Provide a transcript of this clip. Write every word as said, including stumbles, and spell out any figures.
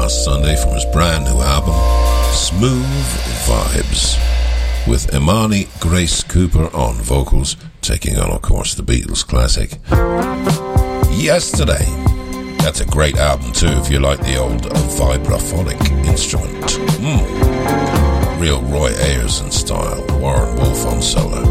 last Sunday from his brand new album, Smooth Vibes, with Imani Grace Cooper on vocals, taking on, of course, the Beatles classic Yesterday. That's a great album too if you like the old vibraphonic instrument. Mm. Real Roy Ayers in style, Warren Wolf on solo.